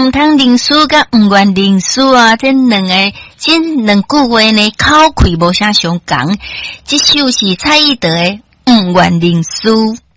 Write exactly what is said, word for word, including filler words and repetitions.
唔通认输甲唔愿认输啊，这两个这两句话呢，口气无啥相共。这首是蔡依德的唔愿认输。